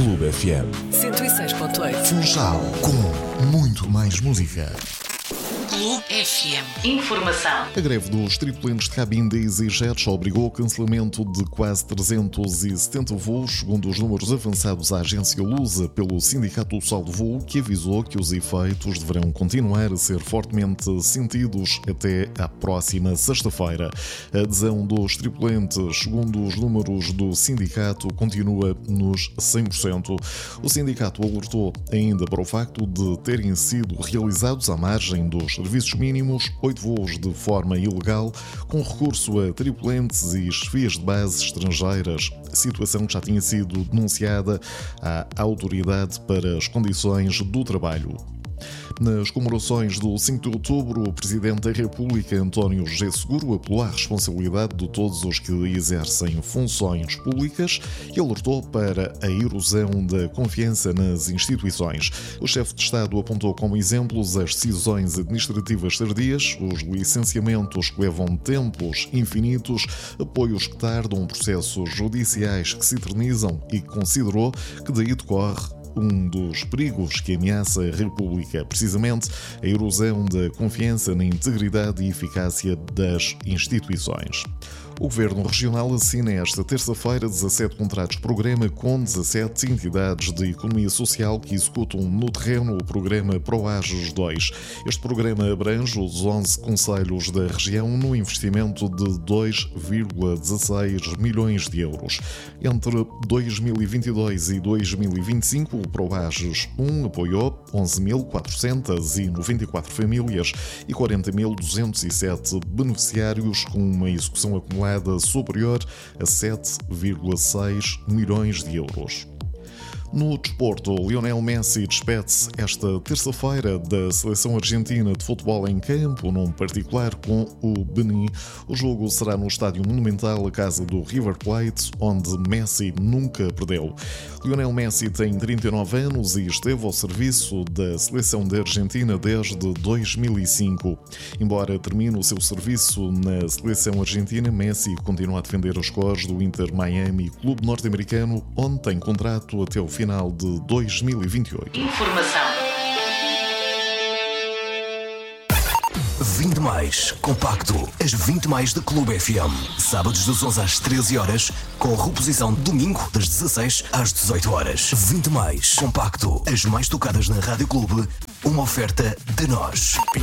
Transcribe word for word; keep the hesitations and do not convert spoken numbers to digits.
Clube F M cento e seis ponto oito. Funchal, com muito mais música. Clube F M. Informação. A greve dos tripulantes de cabine da EasyJet obrigou o cancelamento de quase trezentos e setenta voos, segundo os números avançados à agência Lusa pelo Sindicato do Saldo Voo, que avisou que os efeitos deverão continuar a ser fortemente sentidos até à próxima sexta-feira. A adesão dos tripulantes, segundo os números do sindicato, continua nos cem por cento. O sindicato alertou ainda para o facto de terem sido realizados à margem dos serviços mínimos oito voos de forma ilegal, com recurso a tripulantes e chefias de base estrangeiras, situação que já tinha sido denunciada à Autoridade para as Condições do Trabalho. Nas comemorações do cinco de outubro, o Presidente da República, António José Seguro, apelou à responsabilidade de todos os que exercem funções públicas e alertou para a erosão da confiança nas instituições. O chefe de Estado apontou como exemplos as decisões administrativas tardias, os licenciamentos que levam tempos infinitos, apoios que tardam, processos judiciais que se eternizam e considerou que daí decorre um dos perigos que ameaça a República, precisamente a erosão da confiança na integridade e eficácia das instituições. O Governo Regional assina esta terça-feira dezassete contratos-programa com dezassete entidades de economia social que executam no terreno o programa ProAgos dois. Este programa abrange os onze concelhos da região no investimento de dois vírgula dezasseis milhões de euros. Entre dois mil e vinte e dois e dois mil e vinte e cinco, o ProAgos um apoiou onze mil quatrocentas e noventa e quatro famílias e quarenta mil duzentos e sete beneficiários, com uma execução acumulada superior a sete vírgula seis milhões de euros. No desporto, Lionel Messi despede-se esta terça-feira da seleção argentina de futebol em campo, num particular com o Benin. O jogo será no Estádio Monumental, a casa do River Plate, onde Messi nunca perdeu. Lionel Messi tem trinta e nove anos e esteve ao serviço da seleção da Argentina desde dois mil e cinco. Embora termine o seu serviço na seleção argentina, Messi continua a defender as cores do Inter Miami, clube norte-americano, onde tem contrato até o fim final de dois mil e vinte e oito. Informação. vinte mais compacto, as vinte mais da Clube F M. Sábados das onze às treze horas, com reposição domingo das dezasseis às dezoito horas. vinte mais compacto, as mais tocadas na Rádio Clube, uma oferta de nós.